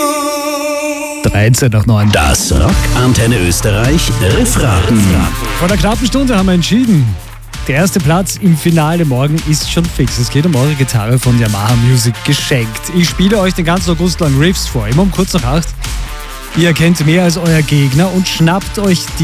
13 nach 9. Das Rock Antenne Österreich Refrain. Vor einer knappen Stunde haben wir entschieden. Der erste Platz im Finale morgen ist schon fix. Es geht um eure Gitarre von Yamaha Music geschenkt. Ich spiele euch den ganzen August lang Riffs vor, immer um kurz nach 8. Ihr kennt mehr als euer Gegner und schnappt euch die